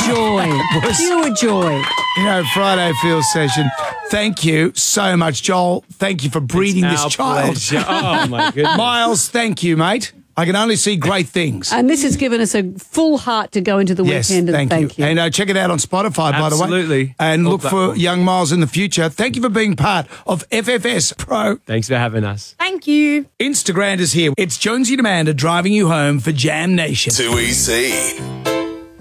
joy. Pure joy. You know, Friday Field Session. Thank you so much, Joel. Thank you for breeding this child. Pleasure. Oh, my goodness. Miles, thank you, mate. I can only see great things. And this has given us a full heart to go into the weekend. And thank you. And check it out on Spotify, by the way. Absolutely. And All look for platforms. young Miles in the future. Thank you for being part of FFS Pro. Thanks for having us. Thank you. Instagram is here. It's Jonesy and Amanda driving you home for Jam Nation. Too easy.